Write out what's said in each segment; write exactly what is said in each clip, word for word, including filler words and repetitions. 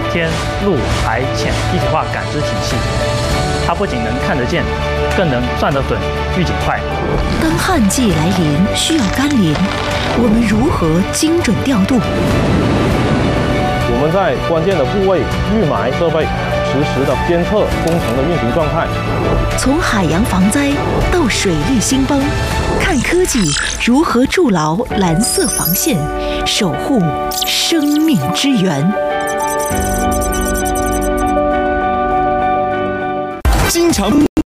天、陆、海、潜一体化感知体系。它不仅能看得见，更能算得准、预警快。 当旱季来临，需要甘霖，我们如何精准调度？ 我们在关键的部位预埋设备，实时的监测工程的运行状态。 从海洋防灾到水利兴邦，看科技如何筑牢蓝色防线，守护生命之源。 经常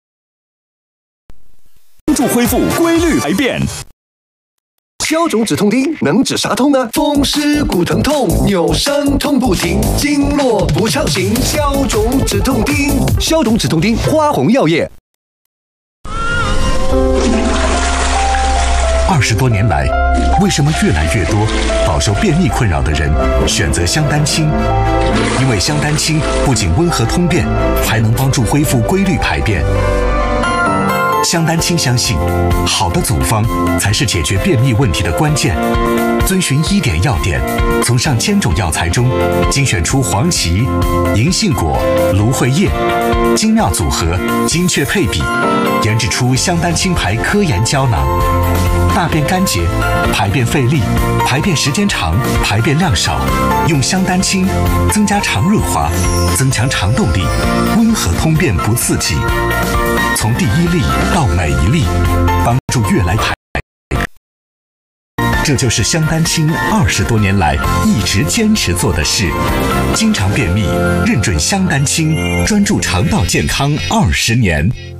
帮助恢复规律排便。 消肿止痛钉能止啥痛呢？风湿骨疼痛，扭伤痛不停，经络不畅行，消肿止痛钉。消肿止痛钉，花红药业。 二十多年来，为什么越来越多饱受便秘困扰的人选择香丹清？因为香丹清不仅温和通便，还能帮助恢复规律排便。香丹清相信，好的组方才是解决便秘问题的关键。遵循医典药典，从上千种药材中精选出黄芪、银杏果、芦荟叶，精妙组合，精确配比，研制出香丹清牌科研胶囊。大便干结、排便费力、排便时间长、排便量少，用香丹清增加肠润滑，增强肠动力，温和通便不刺激。从第一粒到每一粒，帮助越来排。这就是香丹清二十多年来一直坚持做的事。经常便秘，认准香丹清，专注肠道健康二十年。